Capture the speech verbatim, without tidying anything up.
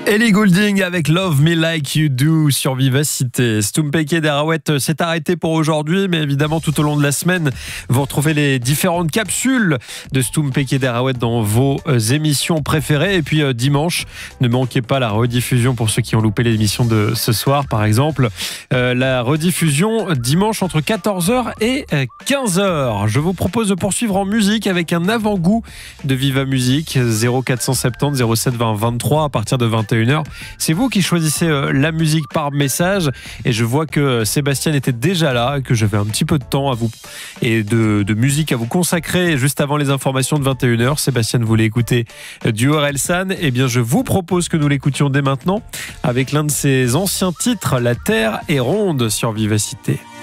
Ellie Goulding avec Love Me Like You Do sur Vivacité. Stumpeke Derawet s'est arrêté pour aujourd'hui, mais évidemment tout au long de la semaine, vous retrouvez les différentes capsules de Stumpeke Derawet dans vos émissions préférées. Et puis euh, dimanche, ne manquez pas la rediffusion pour ceux qui ont loupé l'émission de ce soir, par exemple. Euh, la rediffusion dimanche entre quatorze heures et quinze heures. Je vous propose de poursuivre en musique avec un avant-goût de Viva Musique. zéro quatre cent soixante-dix zéro sept vingt vingt-trois à partir de vingt et une heures. C'est vous qui choisissez la musique par message et je vois que Sébastien était déjà là, que j'avais un petit peu de temps à vous et de, de musique à vous consacrer juste avant les informations de vingt et une heures. Sébastien voulait écouter du Orelsan. Eh bien, je vous propose que nous l'écoutions dès maintenant avec l'un de ses anciens titres, La Terre est ronde sur Vivacité.